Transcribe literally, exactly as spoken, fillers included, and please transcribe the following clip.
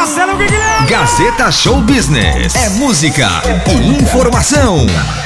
Marcelo Guilherme. Gazeta Show Business. É música e informação.